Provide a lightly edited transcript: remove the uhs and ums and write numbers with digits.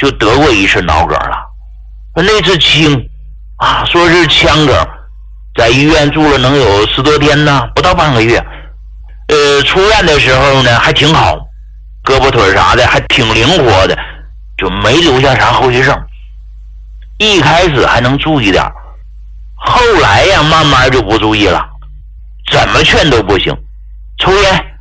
就得过一次脑梗了，那次轻啊，说是腔梗，在医院住了能有10多天呢，不到半个月。出院的时候呢还挺好，胳膊腿啥的还挺灵活的，就没留下啥后遗症。一开始还能注意点，后来呀慢慢就不注意了，怎么劝都不行，抽烟